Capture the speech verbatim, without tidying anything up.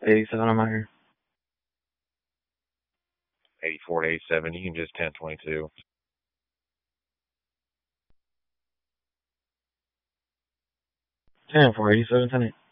eighty-seven, I'm out here. eighty-four to eighty-seven, you can just ten twenty-two. ten four, eighty-seven, ten eight.